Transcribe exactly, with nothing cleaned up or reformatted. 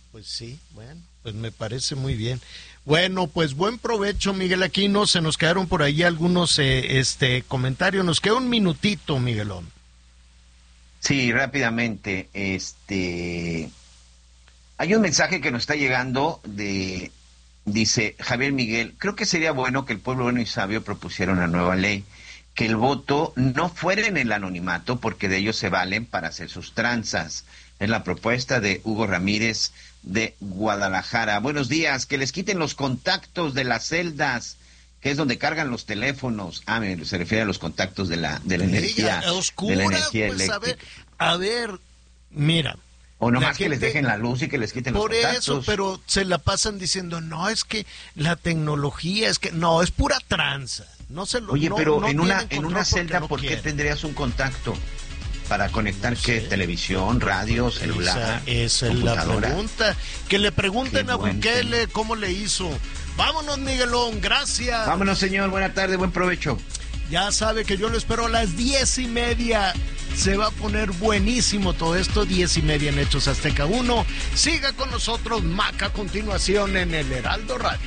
Pues sí, bueno, pues me parece muy bien. Bueno, pues buen provecho, Miguel Aquino. Se nos quedaron por ahí algunos eh, este comentarios. Nos queda un minutito, Miguelón. Sí, rápidamente. Este, hay un mensaje que nos está llegando de, dice Javier Miguel, creo que sería bueno que el pueblo bueno y sabio propusiera una nueva ley, que el voto no fuera en el anonimato, porque de ellos se valen para hacer sus tranzas. Es la propuesta de Hugo Ramírez de Guadalajara. Buenos días, que les quiten los contactos de las celdas, que es donde cargan los teléfonos. Ah, se refiere a los contactos de la de la energía, oscura, de la energía pues, eléctrica. A ver, a ver, mira. O nomás que les dejen la luz y que les quiten los contactos. Por eso, pero se la pasan diciendo, no, es que la tecnología, es que, no, es pura tranza. No se lo, Oye, no, pero no en una en una celda, no ¿por qué quieren. tendrías un contacto? ¿Para conectar No qué? sé. ¿Televisión, radio, celular, Esa, esa es la pregunta. Que le pregunten Qué a buen Bukele tema. cómo le hizo. Vámonos, Miguelón, gracias. Vámonos, señor, buena tarde, buen provecho. Ya sabe que yo lo espero a las diez y media. Se va a poner buenísimo todo esto, diez y media en Hechos Azteca uno. Siga con nosotros, Maca, a continuación en el Heraldo Radio.